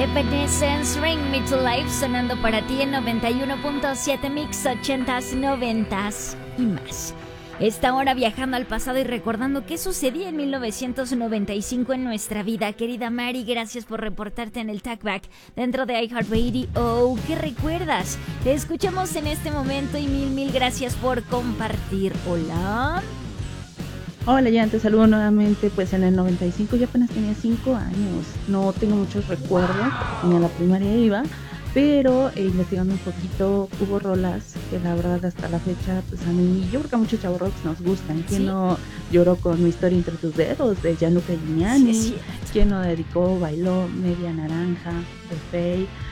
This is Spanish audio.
Evanescence, Bring Me to Life, sonando para ti en 91.7 Mix 80s, 90s y más. Esta hora viajando al pasado y recordando qué sucedía en 1995 en nuestra vida. Querida Mari, gracias por reportarte en el Talkback dentro de iHeartRadio. Oh, ¿qué recuerdas? Te escuchamos en este momento y mil gracias por compartir. Hola. Hola, ya te saludo nuevamente. Pues en el 95 yo apenas tenía 5 años. No tengo muchos recuerdos, ni a la primaria iba, pero investigando un poquito hubo rolas que la verdad hasta la fecha, pues a mí, yo creo que a muchos chavos nos gustan. ¿Quién no lloró con Mi historia entre tus dedos de Gianluca Giuliani? ¿Quién no dedicó, bailó Media Naranja de Faye?